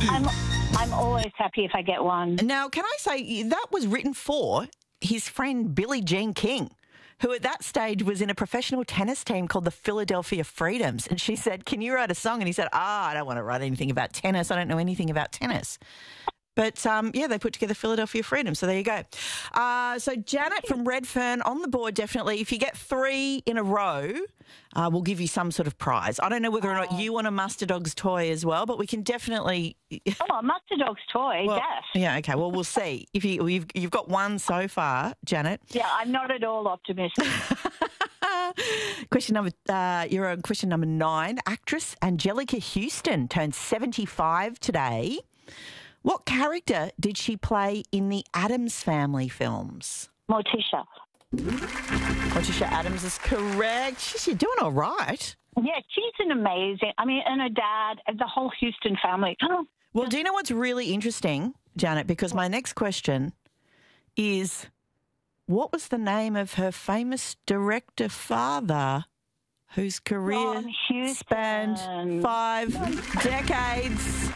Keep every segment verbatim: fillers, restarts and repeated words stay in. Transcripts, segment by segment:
I'm, I'm always happy if I get one. Now, can I say that was written for his friend Billie Jean King, who at that stage was in a professional tennis team called the Philadelphia Freedoms. And she said, can you write a song? And he said, ah, I don't want to write anything about tennis. I don't know anything about tennis. But, um, yeah, they put together Philadelphia Freedom. So there you go. Uh, so Janet from Redfern on the board, definitely. If you get three in a row, uh, we'll give you some sort of prize. I don't know whether or not you want a Muster Dogs toy as well, but we can definitely... Oh, a Muster Dogs toy, well, yes. Yeah, okay. Well, we'll see. If you, you've, you've got one so far, Janet. Yeah, I'm not at all optimistic. Question number, uh, you're on question number nine. Actress Angelica Houston turned seventy-five today. What character did she play in the Addams Family films? Morticia. Morticia Addams is correct. She's you're doing all right. Yeah, she's an amazing... I mean, and her dad, and the whole Houston family. Oh. Well, do you know what's really interesting, Janet? Because my next question is, what was the name of her famous director father whose career spanned five decades?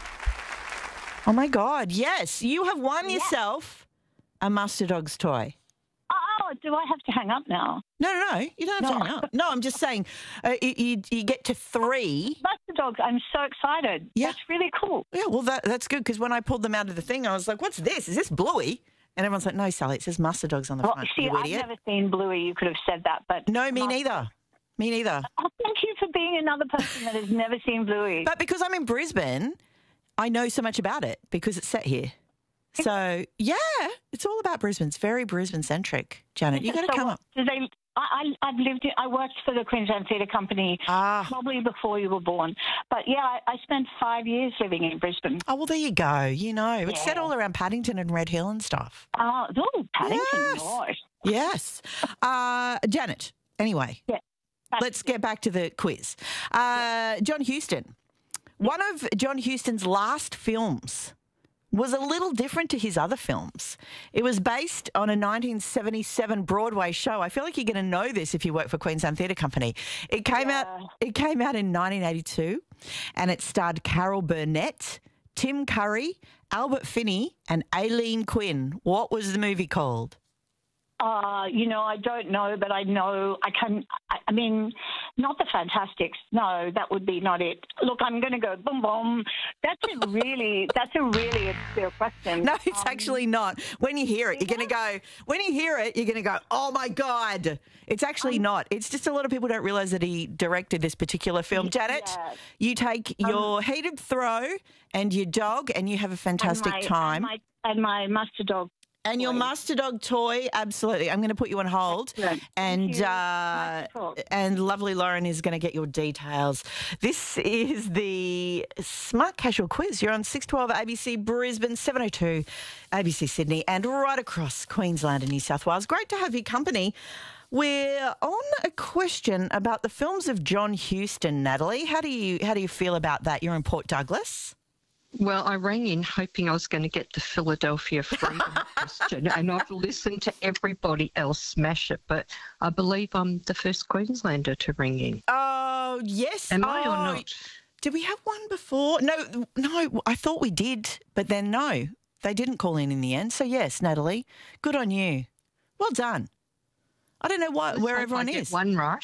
Oh, my God, yes. You have won yourself a Muster Dogs toy. Oh, do I have to hang up now? No, no, no. You don't have No. to hang up. No, I'm just saying uh, you, you, you get to three. Muster Dogs, I'm so excited. Yeah. That's really cool. Yeah, well, that, that's good because when I pulled them out of the thing, I was like, what's this? Is this Bluey? And everyone's like, no, Sally, it says Muster Dogs on the Well, front. see, you I've idiot. never seen Bluey. You could have said that, but... No, me Muster- neither. Me neither. Oh, thank you for being another person that has never seen Bluey. But because I'm in Brisbane, I know so much about it because it's set here. So, yeah, it's all about Brisbane. It's very Brisbane-centric, Janet. You got to So come what- up. Do they... I, I, I've lived in, I worked for the Queensland Theatre Company Ah. probably before you were born. But, yeah, I, I spent five years living in Brisbane. Oh, well, there you go. You know, it's set Yeah. all around Paddington and Red Hill and stuff. Oh, ooh, Paddington, Yes. nice. Yes. Uh, Janet, anyway, Yeah. let's get back to the quiz. Uh, John Huston. One of John Huston's last films was a little different to his other films. It was based on a nineteen seventy-seven Broadway show. I feel like you're going to know this if you work for Queensland Theatre Company. It came Yeah. out it came out in nineteen eighty-two and it starred Carol Burnett, Tim Curry, Albert Finney and Aileen Quinn. What was the movie called? Uh, you know, I don't know, but I know I can. I, I mean, not the Fantastics. No, that would be not it. Look, I'm going to go boom, boom. That's a really, that's a really obscure question. No, it's Um, actually not. When you hear it, you're going to go, when you hear it, you're going to go, oh, my God. It's actually Um, not. It's just a lot of people don't realise that he directed this particular film. Janet, yeah. you take Um, your heated throw and your dog and you have a fantastic and my, time. And my, and my Muster Dog. And your toy. Muster Dog toy, absolutely. I'm going to put you on hold. Excellent. And Thank you. uh, Nice to talk. and lovely Lauren is going to get your details. This is the Smart Casual Quiz. You're on six twelve A B C Brisbane, seven oh two A B C Sydney, and right across Queensland and New South Wales. Great to have your company. We're on a question about the films of John Huston, Natalie. How do you how do you feel about that? You're in Port Douglas. Well, I rang in hoping I was going to get the Philadelphia Freedom question, and I've listened to everybody else smash it, but I believe I'm the first Queenslander to ring in. Oh, yes. Am oh, I or not? Did we have one before? No, no, I thought we did, but then no, they didn't call in in the end. So, yes, Natalie, good on you. Well done. I don't know why, Let's where hope everyone I get is. one right.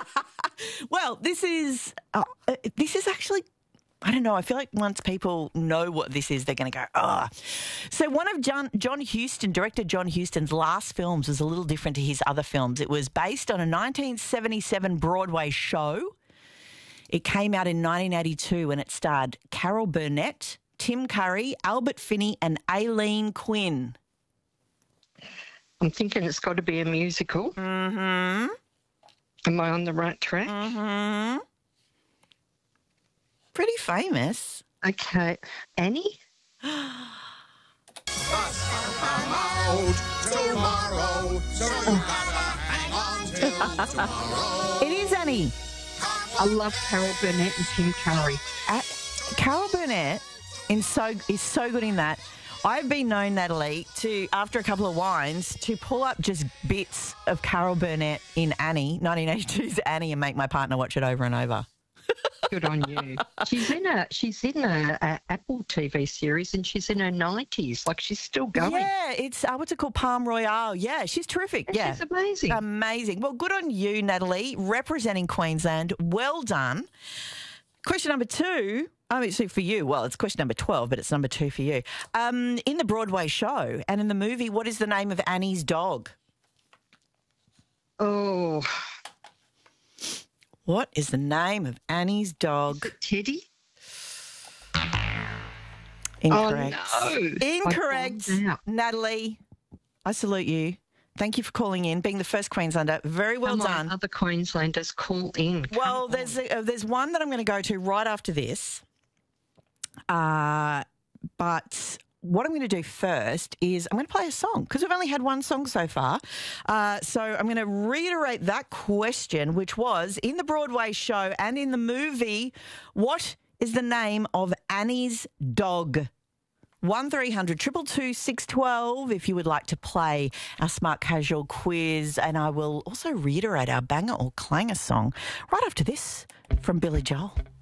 Well, this is, uh, uh, this is actually, I don't know, I feel like once people know what this is, they're going to go, ah. So one of John, John Huston, director John Huston's last films was a little different to his other films. It was based on a nineteen seventy-seven Broadway show. It came out in nineteen eighty-two and it starred Carol Burnett, Tim Curry, Albert Finney and Aileen Quinn. I'm thinking it's got to be a musical. Mm-hmm. Am I on the right track? Mm-hmm. Pretty famous. Okay. Annie? It is Annie. I love Carol Burnett and Tim Curry. Uh, Carol Burnett in so, is so good in that. I've been known, Natalie, to, after a couple of wines, to pull up just bits of Carol Burnett in Annie, nineteen eighty-two's Annie, and make my partner watch it over and over. Good on you. She's in a she's in a, a Apple T V series, and she's in her nineties. Like, she's still going. Yeah, it's uh, what's it called? Palm Royale. Yeah, she's terrific. And yeah, she's amazing. amazing. Well, good on you, Natalie, representing Queensland. Well done. Question number two. I mean, so for you, well, it's question number twelve, but it's number two for you. Um, in the Broadway show and in the movie, what is the name of Annie's dog? Oh, What is the name of Annie's dog? is it Teddy? Incorrect. Oh, no. Incorrect, I found out. Natalie. I salute you. Thank you for calling in, being the first Queenslander. Very well Come on, done. other Queenslanders, call in. Come Well, on. there's a, uh, there's one that I'm going to go to right after this. Uh, but what I'm going to do first is I'm going to play a song because we've only had one song so far. Uh, so I'm going to reiterate that question, which was in the Broadway show and in the movie, what is the name of Annie's dog? one three hundred two two two six one two if you would like to play our Smart Casual quiz. And I will also reiterate our banger or clanger song right after this from Billy Joel.